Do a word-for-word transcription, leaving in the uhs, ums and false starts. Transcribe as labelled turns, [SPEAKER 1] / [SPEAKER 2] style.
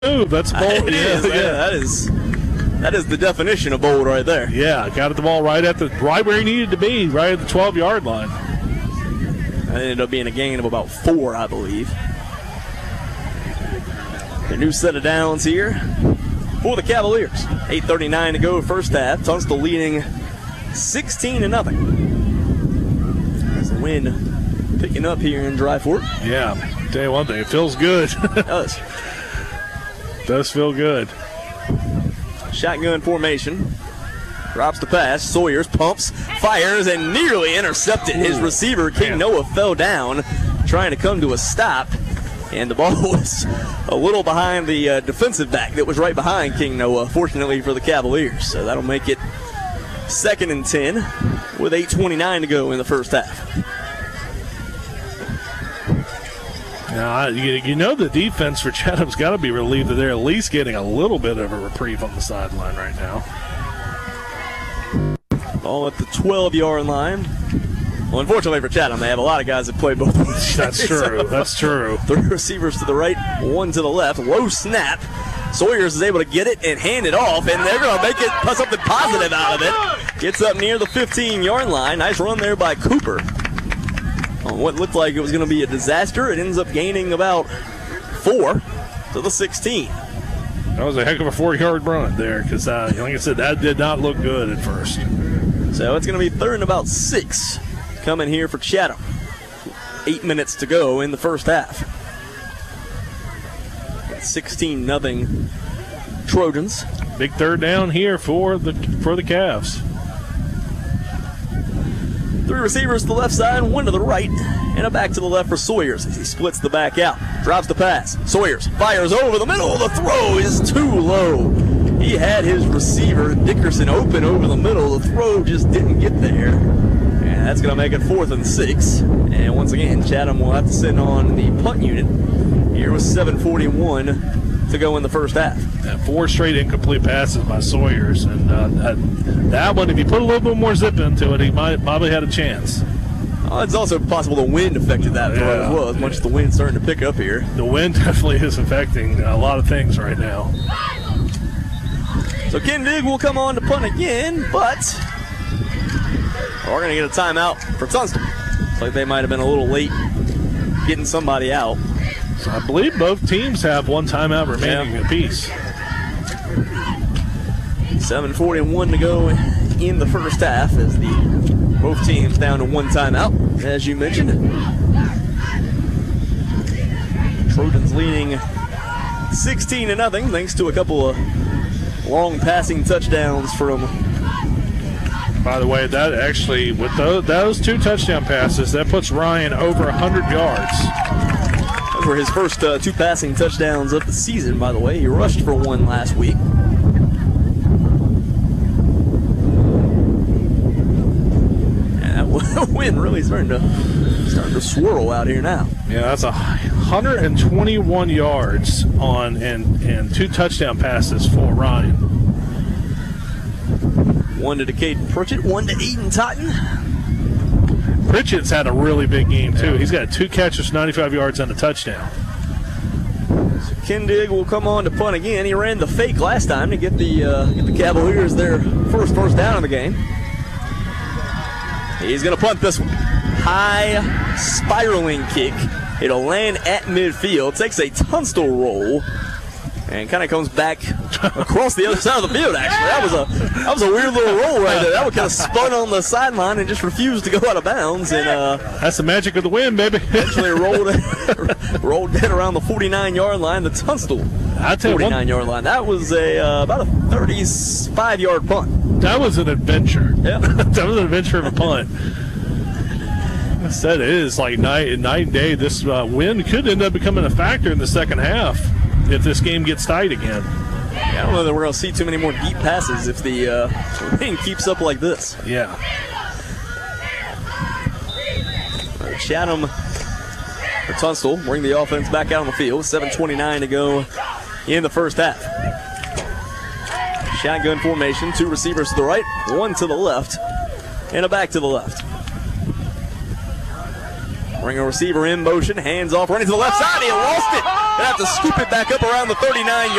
[SPEAKER 1] move. That's bold.
[SPEAKER 2] It is.
[SPEAKER 1] Yeah, yeah.
[SPEAKER 2] That is that is the definition of bold right there.
[SPEAKER 1] Yeah, got the ball right at the right where he needed to be, right at the twelve-yard line.
[SPEAKER 2] That ended up being a gain of about four, I believe. A new set of downs here for the Cavaliers. eight thirty-nine to go, first half. Tunstall leading sixteen to nothing. As the wind picking up here in Dry Fork.
[SPEAKER 1] Yeah, tell you one thing, it feels good.
[SPEAKER 2] It does.
[SPEAKER 1] Does feel good.
[SPEAKER 2] Shotgun formation. Drops the pass. Sawyers pumps, fires, and nearly intercepted. His receiver, King
[SPEAKER 1] Man.
[SPEAKER 2] Noah, fell down, trying to come to a stop. And the ball was a little behind the uh, defensive back that was right behind King Noah, fortunately for the Cavaliers. So that'll make it second and ten with eight twenty-nine to go in the first half.
[SPEAKER 1] Now, you, you know the defense for Chatham's got to be relieved that they're at least getting a little bit of a reprieve on the sideline right now.
[SPEAKER 2] Ball at the twelve-yard line. Well, unfortunately for Chatham, they have a lot of guys that play both ways.
[SPEAKER 1] That's true. That's true.
[SPEAKER 2] Three receivers to the right, one to the left. Low snap. Sawyers is able to get it and hand it off, and they're going to make it put something positive out of it. Gets up near the fifteen-yard line. Nice run there by Cooper. On what looked like it was going to be a disaster, it ends up gaining about four to the sixteen.
[SPEAKER 1] That was a heck of a four-yard run there because, uh, like I said, that did not look good at first.
[SPEAKER 2] So it's going to be third and about six coming here for Chatham. Eight minutes to go in the first half. sixteen nothing Trojans.
[SPEAKER 1] Big third down here for the for the Cavs.
[SPEAKER 2] Three receivers to the left side, one to the right, and a back to the left for Sawyers as he splits the back out. Drops the pass. Sawyers fires over the middle. The throw is too low. He had his receiver, Dickerson, open over the middle. The throw just didn't get there. And that's going to make it fourth and six. And once again, Chatham will have to sit on the punt unit. Here with seven forty-one to go in the first half.
[SPEAKER 1] And four straight incomplete passes by Sawyers. And uh, that, that one, if you put a little bit more zip into it, he might probably had a chance.
[SPEAKER 2] Uh, it's also possible the wind affected that throw
[SPEAKER 1] Yeah.
[SPEAKER 2] as well, as much as the wind's starting to pick up here.
[SPEAKER 1] The wind definitely is affecting a lot of things right now.
[SPEAKER 2] So Ken Digg will come on to punt again, but we're going to get a timeout for Tunstall. Looks like they might have been a little late getting somebody out.
[SPEAKER 1] So I believe both teams have one timeout remaining
[SPEAKER 2] Yeah.
[SPEAKER 1] apiece.
[SPEAKER 2] seven forty-one to go in the first half as the both teams down to one timeout, as you mentioned. Trojans leading sixteen to nothing thanks to a couple of long passing touchdowns from.
[SPEAKER 1] By the way, that actually, with those, those two touchdown passes, that puts Ryan over one hundred yards.
[SPEAKER 2] Those were his first uh, two passing touchdowns of the season, by the way. He rushed for one last week. And that wind really starting to starting to swirl out here now.
[SPEAKER 1] Yeah, that's a one hundred twenty-one yards on and, and two touchdown passes for Ryan.
[SPEAKER 2] One to Decaden Pritchett, one to Eden Totten.
[SPEAKER 1] Pritchett's had a really big game, too. He's got two catches, ninety-five yards, and a touchdown.
[SPEAKER 2] So Ken Digg will come on to punt again. He ran the fake last time to get the uh, get the Cavaliers their first first down in the game. He's going to punt this one. High spiraling kick. It'll land at midfield. Takes a Tunstall roll. And kind of comes back across the other side of the field, actually. That was a that was a weird little roll right there. That one kind of spun on the sideline and just refused to go out of bounds. And uh,
[SPEAKER 1] That's the magic of the wind, baby.
[SPEAKER 2] eventually rolled rolled dead around the forty-nine-yard line, the Tunstall
[SPEAKER 1] I tell you one,
[SPEAKER 2] forty-nine-yard line. That was a uh, about a thirty-five-yard punt.
[SPEAKER 1] that was an adventure.
[SPEAKER 2] Yeah.
[SPEAKER 1] That was an adventure of a punt. I said it is like night, night and day. This uh, wind could end up becoming a factor in the second half if this game gets tight again.
[SPEAKER 2] Yeah, I don't know that we're going to see too many more deep passes if the uh, wind keeps up like this.
[SPEAKER 1] Yeah.
[SPEAKER 2] Uh, Chatham for Tunstall bring the offense back out on the field. seven twenty-nine to go in the first half. Shotgun formation, two receivers to the right, one to the left, and a back to the left. Bring a receiver in motion, hands off, running to the left side. He lost it. Gonna have to scoop it back up around the thirty-nine yard